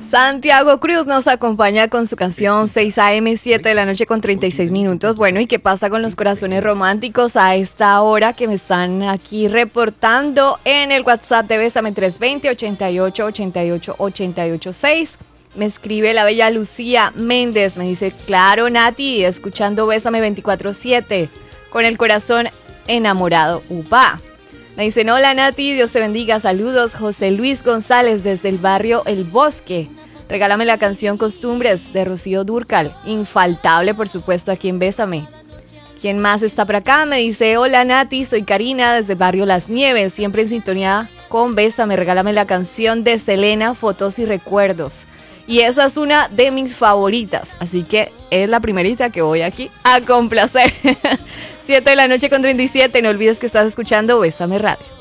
Santiago Cruz nos acompaña con su canción 6 a.m. 7 de la noche con 36 minutos. Bueno, ¿y qué pasa con los corazones románticos a esta hora que me están aquí reportando en el WhatsApp de Bésame 320-88-88-886? Me escribe la bella Lucía Méndez, me dice, claro Nati, escuchando Bésame 24/7, con el corazón enamorado. ¡Upa! Me dicen, hola Nati, Dios te bendiga, saludos, José Luis González desde el barrio El Bosque. Regálame la canción Costumbres de Rocío Dúrcal, infaltable por supuesto aquí en Bésame. ¿Quién más está por acá? Me dice, hola Nati, soy Karina desde el barrio Las Nieves, siempre en sintonía con Bésame, regálame la canción de Selena, Fotos y Recuerdos. Y esa es una de mis favoritas, así que es la primerita que voy aquí a complacer. 7 de la noche con 37, no olvides que estás escuchando Bésame Radio.